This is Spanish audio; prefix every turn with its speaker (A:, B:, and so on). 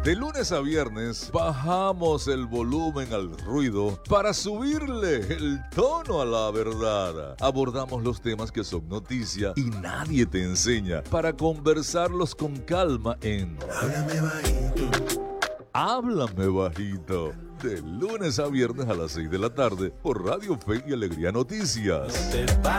A: De lunes a viernes bajamos el volumen al ruido para subirle el tono a la verdad. Abordamos los temas que son noticia y nadie te enseña para conversarlos con calma en
B: Háblame bajito.
A: Háblame Bajito. De lunes a viernes a las 6 de la tarde por Radio Fe y Alegría Noticias.